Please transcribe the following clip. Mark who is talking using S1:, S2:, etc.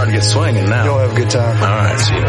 S1: starting to get swinging now.
S2: You'll have a good time.
S1: All right, see you.